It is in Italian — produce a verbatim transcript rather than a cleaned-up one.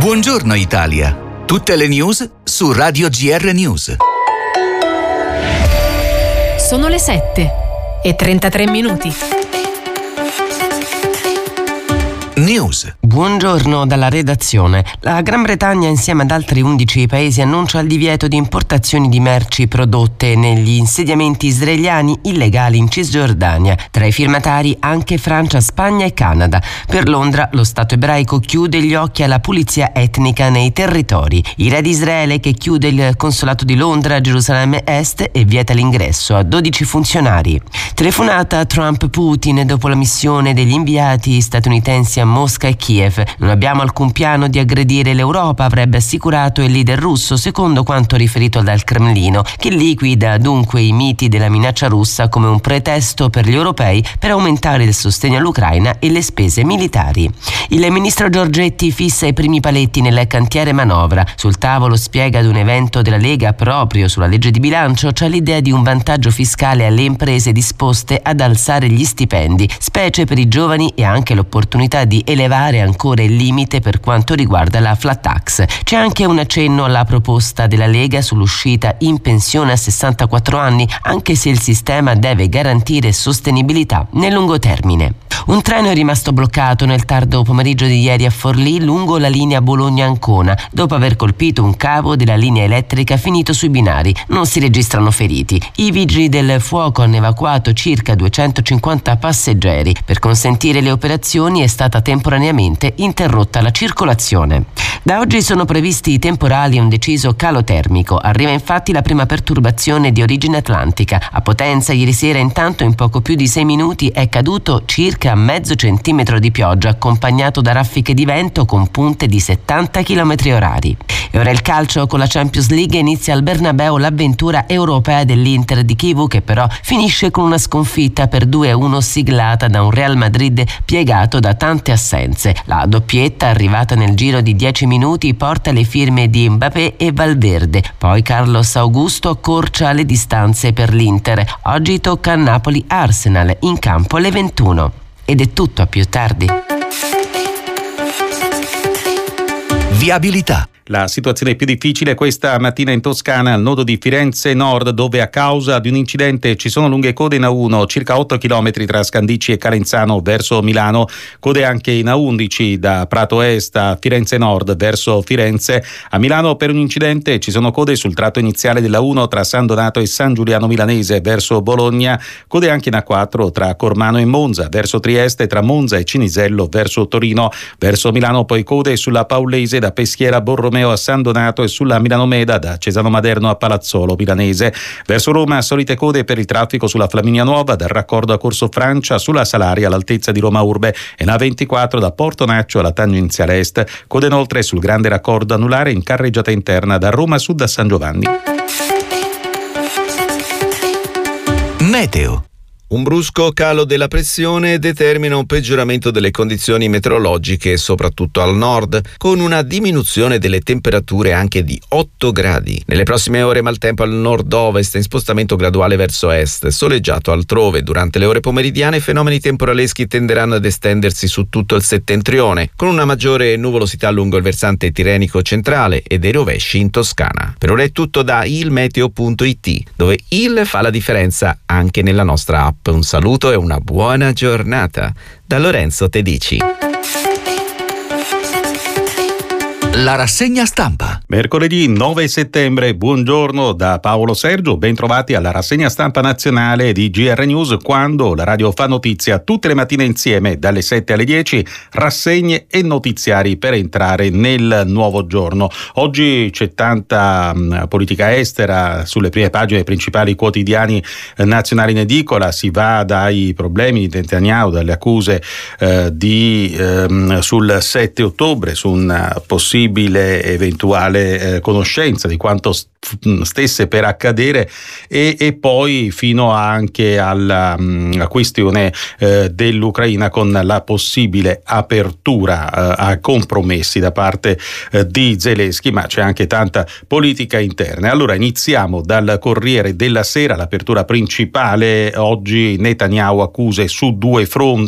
Buongiorno Italia. Tutte le news su Radio G R News. Sono le sette e trentatré minuti. News. Buongiorno dalla redazione. La Gran Bretagna insieme ad altri undici paesi annuncia il divieto di importazioni di merci prodotte negli insediamenti israeliani illegali in Cisgiordania. Tra i firmatari anche Francia, Spagna e Canada. Per Londra lo Stato ebraico chiude gli occhi alla pulizia etnica nei territori. Il re di Israele che chiude il consolato di Londra a Gerusalemme Est e vieta l'ingresso a dodici funzionari. Telefonata a Trump-Putin dopo la missione degli inviati statunitensi a Mosca e Kiev. Non abbiamo alcun piano di aggredire l'Europa, avrebbe assicurato il leader russo, secondo quanto riferito dal Cremlino, che liquida dunque i miti della minaccia russa come un pretesto per gli europei per aumentare il sostegno all'Ucraina e le spese militari. Il ministro Giorgetti fissa i primi paletti nel cantiere manovra. Sul tavolo, spiega ad un evento della Lega proprio sulla legge di bilancio, c'è l'idea di un vantaggio fiscale alle imprese disposte ad alzare gli stipendi, specie per i giovani, e anche l'opportunità di di elevare ancora il limite per quanto riguarda la flat tax. C'è anche un accenno alla proposta della Lega sull'uscita in pensione a sessantaquattro anni, anche se il sistema deve garantire sostenibilità nel lungo termine. Un treno è rimasto bloccato nel tardo pomeriggio di ieri a Forlì lungo la linea Bologna-Ancona, dopo aver colpito un cavo della linea elettrica finito sui binari. Non si registrano feriti. I vigili del fuoco hanno evacuato circa duecentocinquanta passeggeri. Per consentire le operazioni è stata temporaneamente interrotta la circolazione. Da oggi sono previsti temporali e un deciso calo termico. Arriva infatti la prima perturbazione di origine atlantica. A Potenza ieri sera intanto in poco più di sei minuti è caduto circa mezzo centimetro di pioggia, accompagnato da raffiche di vento con punte di settanta chilometri orari. E ora il calcio. Con la Champions League inizia al Bernabeu l'avventura europea dell'Inter di Chivu, che però finisce con una sconfitta per due a uno siglata da un Real Madrid piegato da tante assenze. La doppietta, arrivata nel giro di dieci minuti, porta le firme di Mbappé e Valverde. Poi Carlos Augusto accorcia le distanze per l'Inter. Oggi tocca a Napoli-Arsenal, in campo alle ventuno. Ed è tutto, a più tardi. Viabilità. La situazione più difficile questa mattina in Toscana al nodo di Firenze Nord, dove a causa di un incidente ci sono lunghe code in A uno, circa otto chilometri tra Scandicci e Calenzano verso Milano, code anche in A undici da Prato Est a Firenze Nord verso Firenze. A Milano per un incidente ci sono code sul tratto iniziale dell'A uno tra San Donato e San Giuliano Milanese verso Bologna, code anche in A quattro tra Cormano e Monza verso Trieste, tra Monza e Cinisello verso Torino. Verso Milano poi code sulla Paulese da Peschiera Borromeo a San Donato e sulla Milano Meda da Cesano Maderno a Palazzolo Milanese. Verso Roma solite code per il traffico sulla Flaminia Nuova dal raccordo a Corso Francia, sulla Salaria all'altezza di Roma Urbe e la ventiquattro da Porto Naccio alla tangenziale est. Code inoltre sul grande raccordo anulare in carreggiata interna da Roma Sud a San Giovanni. Meteo. Un brusco calo della pressione determina un peggioramento delle condizioni meteorologiche, soprattutto al nord, con una diminuzione delle temperature anche di otto gradi. Nelle prossime ore maltempo al nord-ovest in spostamento graduale verso est, soleggiato altrove. Durante le ore pomeridiane fenomeni temporaleschi tenderanno ad estendersi su tutto il settentrione, con una maggiore nuvolosità lungo il versante tirrenico centrale e dei rovesci in Toscana. Per ora è tutto da ilmeteo punto it, dove il fa la differenza anche nella nostra app. Un saluto e una buona giornata da Lorenzo Tedici. La rassegna stampa. Mercoledì nove settembre, buongiorno da Paolo Sergio, ben trovati alla rassegna stampa nazionale di G R News, quando la radio fa notizia tutte le mattine insieme dalle sette alle dieci, rassegne e notiziari per entrare nel nuovo giorno. Oggi c'è tanta mh, politica estera sulle prime pagine dei principali quotidiani eh, nazionali in edicola. Si va dai problemi di Netanyahu, dalle accuse eh, di, ehm, sul sette ottobre su un possibile eventuale eh, conoscenza di quanto st- stesse per accadere e, e poi fino anche alla mh, questione eh, dell'Ucraina, con la possibile apertura eh, a compromessi da parte eh, di Zelensky, ma c'è anche tanta politica interna. Allora iniziamo dal Corriere della Sera, l'apertura principale oggi: Netanyahu accuse su due fronti.